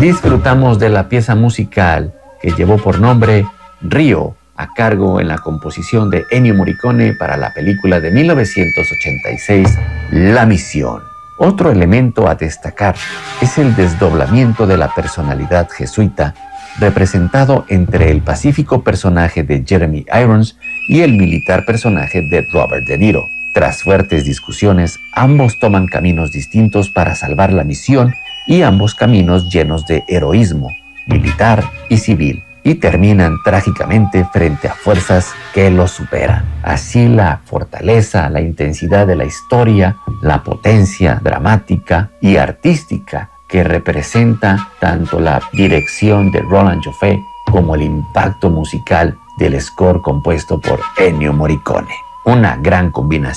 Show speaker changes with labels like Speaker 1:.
Speaker 1: Disfrutamos de la pieza musical que llevó por nombre Río, a cargo en la composición de Ennio Morricone para la película de 1986, La Misión. Otro elemento a destacar es el desdoblamiento de la personalidad jesuita, representado entre el pacífico personaje de Jeremy Irons y el militar personaje de Robert De Niro. Tras fuertes discusiones, ambos toman caminos distintos para salvar la misión y ambos caminos llenos de heroísmo, militar y civil, y terminan trágicamente frente a fuerzas que los superan. Así la fortaleza, la intensidad de la historia, la potencia dramática y artística que representa tanto la dirección de Roland Joffé como el impacto musical del score compuesto por Ennio Morricone. Una gran combinación.